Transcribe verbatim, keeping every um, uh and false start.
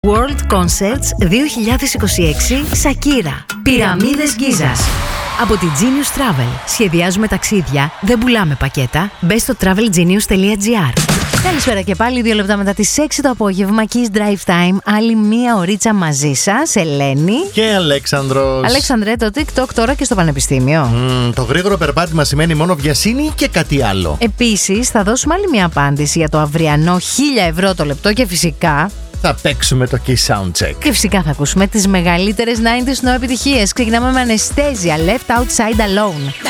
World Concerts δύο χιλιάδες είκοσι έξι Σακύρα. Πυραμίδες Γκίζας. Από τη Genius Travel. Σχεδιάζουμε ταξίδια, δεν πουλάμε πακέτα. Μπε στο travel genius τελεία gr. Καλησπέρα και πάλι, δύο λεπτά μετά τις έξι το απόγευμα. Kiss Drive Time, άλλη μία ωρίτσα μαζί σας. Ελένη και Αλέξανδρος. Αλέξανδρε, το TikTok τώρα και στο πανεπιστήμιο. Mm, το γρήγορο περπάτημα σημαίνει μόνο βιασύνη και κάτι άλλο. Επίσης, θα δώσουμε άλλη μία απάντηση για το αυριανό χίλια ευρώ το λεπτό και φυσικά θα παίξουμε το Kiss Soundcheck. Και φυσικά θα ακούσουμε τις μεγαλύτερες ενενήντα νο επιτυχίες. Ξεκινάμε με Αναισθέζια, Left Outside Alone.